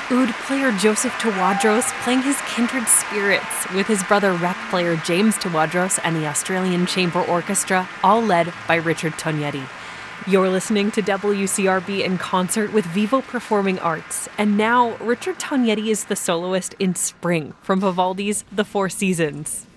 Oud player Joseph Tawadros playing his kindred spirits with his brother rec player James Tawadros and the Australian Chamber Orchestra, all led by Richard Tognetti. You're listening to WCRB in concert with Vivo Performing Arts, and now Richard Tognetti is the soloist in Spring from Vivaldi's The Four Seasons.